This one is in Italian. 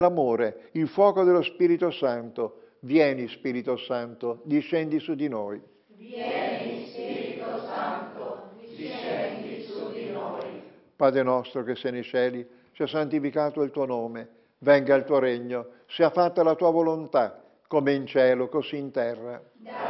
l'amore, il fuoco dello Spirito Santo. Vieni, Spirito Santo, discendi su di noi. Vieni, Spirito Santo, discendi su di noi. Padre nostro che sei nei cieli, sia santificato il tuo nome, venga il tuo regno, sia fatta la tua volontà, come in cielo, così in terra.